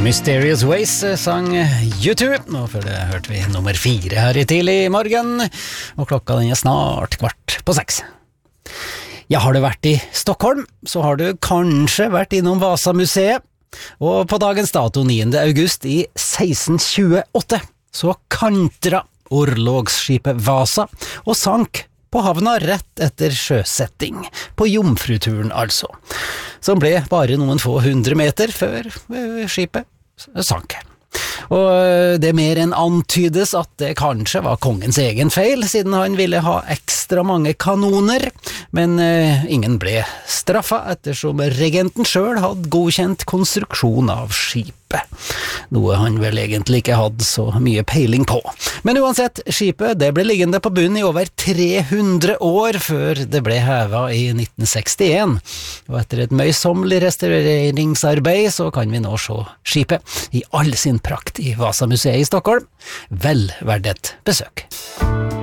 Mysterious Ways sang U2. Nå før det hørte vi nummer 4 her i tidlig morgen, og klokka den snart 5:15. Ja, har du vært i Stockholm, så har du kanskje vært innom Vasamuseet, og på dagens dato 9. august i 1628 så kantra orlogsskipet Vasa og sank på havna rett etter sjøsetting, på jomfruturen altså, som ble bare noen få 100 meter før skipet sank. Og det mer enn antydes at det kanskje var kongens egen feil, siden han ville ha ekstra mange kanoner, men ingen ble straffa ettersom regenten selv hadde godkjent konstruksjon av skipet, noe han vel egentlig ikke hadde så mye peiling på. Men uansett, skipet det ble liggende på bunnen i over 300 år før det ble hevet i 1961, og etter et møysommelig restaureringsarbeid så kan vi nå se skipet i all sin prakt i Vasamuseet i Stockholm. Vel verdt et besøk.